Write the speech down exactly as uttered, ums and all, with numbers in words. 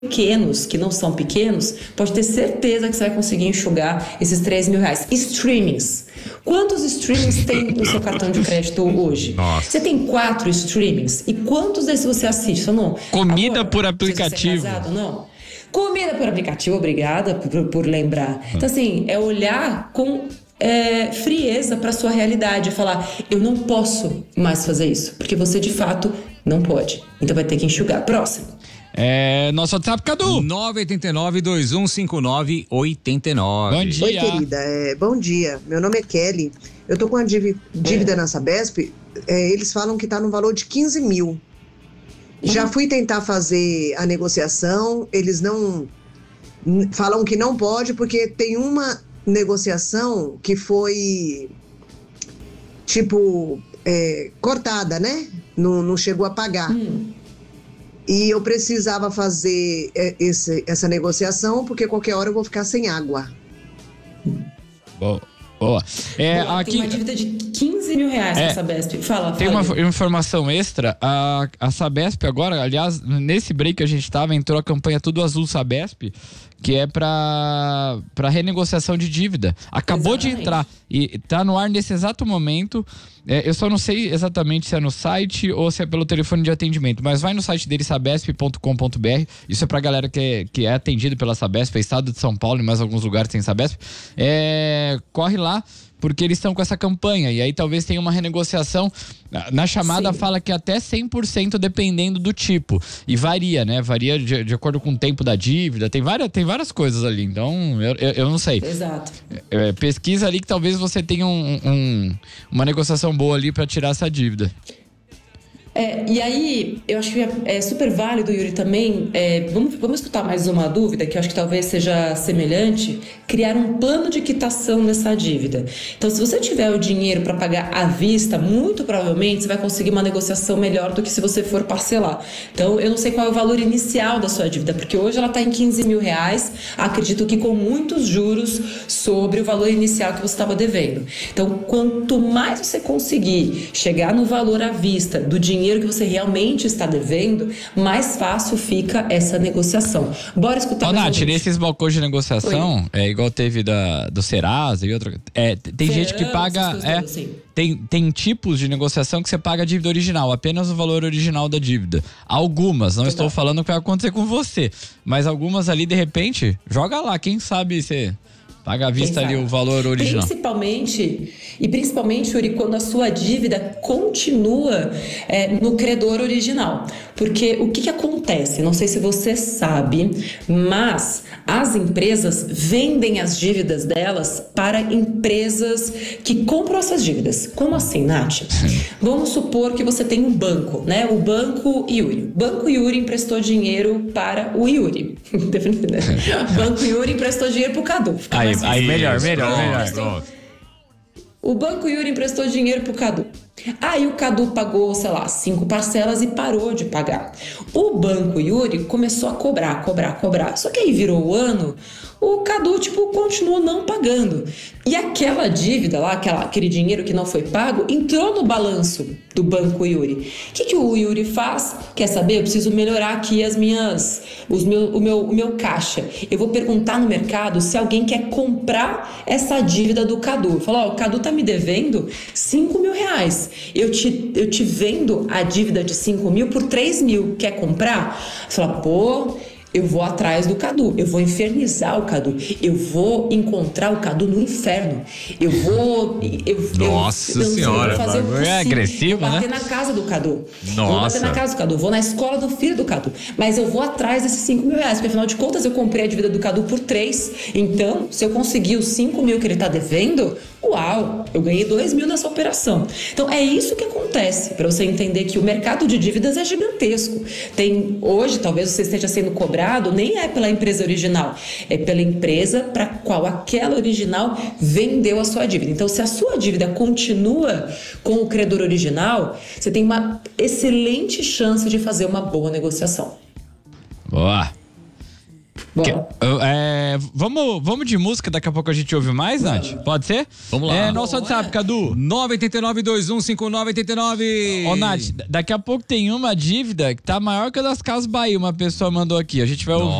pequenos, que não são pequenos, pode ter certeza que você vai conseguir enxugar esses três mil reais. Streamings. Quantos streamings tem no seu cartão de crédito hoje? Nossa. Você tem quatro streamings? E quantos desses você assiste? Não, comida agora, por aplicativo. Você é casado, não? Comida por aplicativo, obrigada por, por lembrar. Então, assim, é olhar com é, frieza para sua realidade e falar: eu não posso mais fazer isso, porque você de fato não pode. Então vai ter que enxugar. Próximo. É, nosso WhatsApp, Cadu. nove oito nove, dois um cinco nove, oito nove. Bom dia. Oi, querida. É, bom dia. Meu nome é Kelly. Eu tô com uma dívida, dívida na Sabesp. É, eles falam que tá no valor de quinze mil. Já fui tentar fazer a negociação. Eles não... Falam que não pode porque tem uma negociação que foi... Tipo... É, cortada, né? Não, não chegou a pagar. Hum. E eu precisava fazer esse, essa negociação, porque qualquer hora eu vou ficar sem água. Boa. Boa. É, Boa, aqui, tem uma dívida de quinze mil reais é, na Sabesp. Fala, Tem fala. uma informação extra. A, a Sabesp agora, aliás, nesse break que a gente tava, entrou a campanha Tudo Azul Sabesp, que é para para renegociação de dívida. Acabou Exatamente. de entrar e tá no ar nesse exato momento. É, eu só não sei exatamente se é no site ou se é pelo telefone de atendimento, mas vai no site dele, sabesp ponto com ponto br. Isso é pra galera que é, que é atendido pela Sabesp, é estado de São Paulo e mais alguns lugares tem Sabesp. É, corre lá, porque eles estão com essa campanha, e aí talvez tenha uma renegociação. Na chamada Sim. fala que até cem por cento dependendo do tipo, e varia, né? Varia de, de acordo com o tempo da dívida, tem várias, tem várias coisas ali, então eu, eu, eu não sei. Exato. É, pesquisa ali que talvez você tenha um, um, uma negociação boa ali para tirar essa dívida. É, e aí, eu acho que é super válido, Yuri, também, é, vamos, vamos escutar mais uma dúvida, que eu acho que talvez seja semelhante, criar um plano de quitação dessa dívida. Então, se você tiver o dinheiro para pagar à vista, muito provavelmente você vai conseguir uma negociação melhor do que se você for parcelar. Então, eu não sei qual é o valor inicial da sua dívida, porque hoje ela está em quinze mil reais, acredito que com muitos juros sobre o valor inicial que você estava devendo. Então, quanto mais você conseguir chegar no valor à vista do dinheiro dinheiro que você realmente está devendo, mais fácil fica essa negociação. Bora escutar. Ô, Nath, nesses balcões de negociação, Oi. é igual teve da, do Serasa e outra. É, tem Verão, gente que paga. É, assim. tem, tem tipos de negociação que você paga a dívida original, apenas o valor original da dívida. Algumas, não Total. estou falando o que vai acontecer com você, mas algumas ali, de repente, joga lá, quem sabe você. Paga à vista ali o valor original. Principalmente, e principalmente, Yuri, quando a sua dívida continua é, no credor original. Porque o que, que acontece? Não sei se você sabe, mas as empresas vendem as dívidas delas para empresas que compram essas dívidas. Como assim, Nath? Vamos supor que você tem um banco, né? O Banco Yuri. O Banco Yuri emprestou dinheiro para o Yuri. O Banco Yuri emprestou dinheiro para o Cadu. Aí, aí melhor, melhor, melhor. O Banco Yuri emprestou dinheiro pro Cadu. Aí o Cadu pagou, sei lá, cinco parcelas e parou de pagar. O Banco Yuri começou a cobrar, cobrar, cobrar. Só que aí virou o ano, o Cadu, tipo, continuou não pagando. E aquela dívida lá, aquela, aquele dinheiro que não foi pago, entrou no balanço do Banco Yuri. O que, que o Yuri faz? Quer saber? Eu preciso melhorar aqui as minhas, os meu, o, meu, o meu caixa. Eu vou perguntar no mercado se alguém quer comprar essa dívida do Cadu. Falar, ó, o Cadu tá me devendo cinco mil reais. Eu te, eu te vendo a dívida de cinco mil por três mil. Quer comprar? Fala, pô... Eu vou atrás do Cadu, eu vou infernizar o Cadu, eu vou encontrar o Cadu no inferno, eu vou... Eu, Nossa eu, senhora, eu vou fazer o possível, é agressivo, vou bater né? na casa do Cadu, Nossa. vou bater na casa do Cadu, vou na escola do filho do Cadu, mas eu vou atrás desses cinco mil reais, porque afinal de contas eu comprei a dívida do Cadu por três, então se eu conseguir os cinco mil que ele tá devendo, uau, eu ganhei dois mil nessa operação. Então é isso que acontece, para você entender que o mercado de dívidas é gigantesco. Tem, hoje talvez você esteja sendo cobrado, nem é pela empresa original, é pela empresa para qual aquela original vendeu a sua dívida. Então, se a sua dívida continua com o credor original, você tem uma excelente chance de fazer uma boa negociação. Boa. Bora. Que- é, vamos, vamos de música, daqui a pouco a gente ouve mais, Nath? Pode ser? Vamos lá. É, nosso WhatsApp, Cadu. nove oito nove, dois um cinco nove oito nove. Ô, Nath, daqui a pouco tem uma dívida que tá maior que a das Casas Bahia, uma pessoa mandou aqui. A gente vai ouvir.